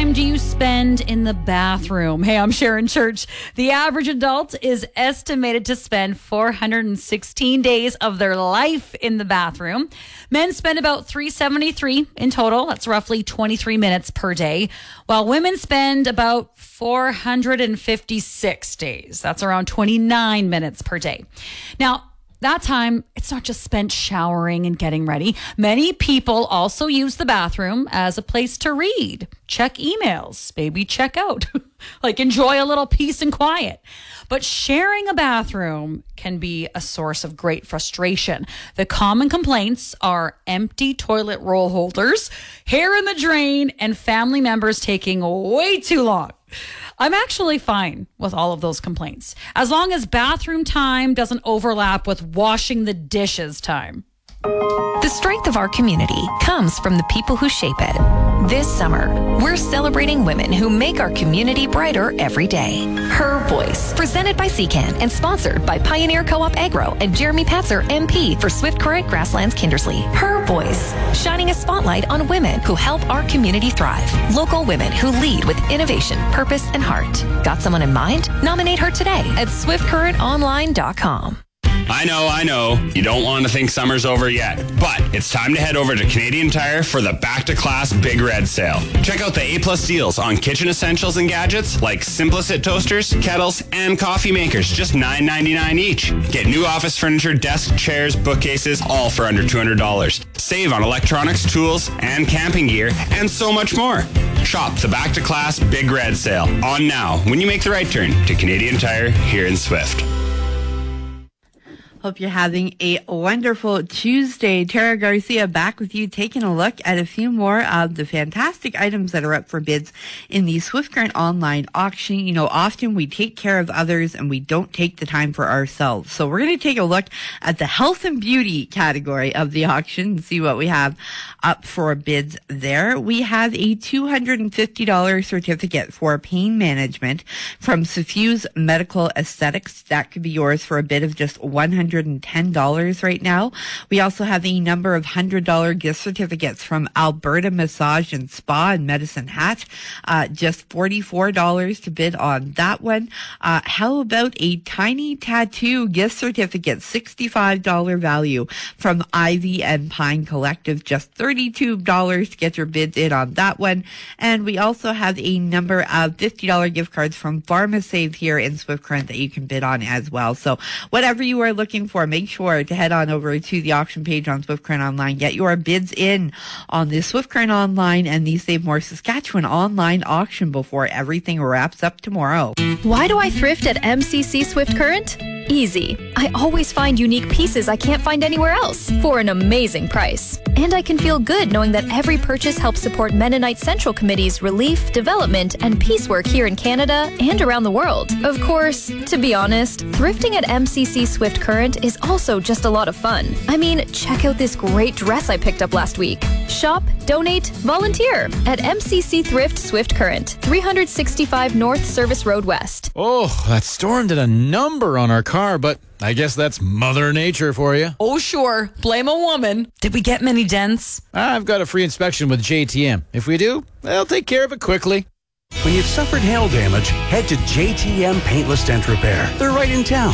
time do you spend in the bathroom? Hey, I'm Sharon Church. The average adult is estimated to spend 416 days of their life in the bathroom. Men spend about 373 in total. That's roughly 23 minutes per day, while women spend about 456 days. That's around 29 minutes per day. Now, that time, it's not just spent showering and getting ready. Many people also use the bathroom as a place to read, check emails, maybe check out, like enjoy a little peace and quiet. But sharing a bathroom can be a source of great frustration. The common complaints are empty toilet roll holders, hair in the drain, and family members taking way too long. I'm actually fine with all of those complaints, as long as bathroom time doesn't overlap with washing the dishes time. The strength of our community comes from the people who shape it. This summer, we're celebrating women who make our community brighter every day. Her Voice, presented by CCAN and sponsored by Pioneer Co-op Agro and Jeremy Patzer, MP for Swift Current Grasslands Kindersley. Her Voice, shining a spotlight on women who help our community thrive. Local women who lead with innovation, purpose, and heart. Got someone in mind? Nominate her today at swiftcurrentonline.com. I know, you don't want to think summer's over yet, but it's time to head over to Canadian Tire for the Back to Class Big Red Sale. Check out the A-plus deals on kitchen essentials and gadgets like Simplicit toasters, kettles, and coffee makers, just $9.99 each. Get new office furniture, desk, chairs, bookcases, all for under $200. Save on electronics, tools, and camping gear, and so much more. Shop the Back to Class Big Red Sale on now when you make the right turn to Canadian Tire here in Swift. Hope you're having a wonderful Tuesday. Tara Garcia back with you, taking a look at a few more of the fantastic items that are up for bids in the Swift Current online auction. You know, often we take care of others and we don't take the time for ourselves. So we're going to take a look at the health and beauty category of the auction and see what we have up for bids there. We have a $250 certificate for pain management from Suffuse Medical Aesthetics. That could be yours for a bid of just $110 right now. We also have a number of $100 gift certificates from Alberta Massage and Spa and Medicine Hat. Just $44 to bid on that one. How about a tiny tattoo gift certificate, $65 value from Ivy and Pine Collective, just $32 to get your bids in on that one. And we also have a number of $50 gift cards from PharmaSave here in Swift Current that you can bid on as well. So whatever you are looking for, make sure to head on over to the auction page on Swift Current Online. Get your bids in on the Swift Current Online and the Save More Saskatchewan online auction before everything wraps up tomorrow. Why do I thrift at MCC Swift Current? Easy. I always find unique pieces I can't find anywhere else for an amazing price. And I can feel good knowing that every purchase helps support Mennonite Central Committee's relief, development, and peace work here in Canada and around the world. Of course, to be honest, thrifting at MCC Swift Current is also just a lot of fun. I mean, check out this great dress I picked up last week. Shop, donate, volunteer at MCC Thrift Swift Current, 365 North Service Road West. Oh, that storm did a number on our car, but I guess that's Mother Nature for you. Oh, sure. Blame a woman. Did we get many dents? I've got a free inspection with JTM. If we do, they'll take care of it quickly. When you've suffered hail damage, head to JTM Paintless Dent Repair. They're right in town.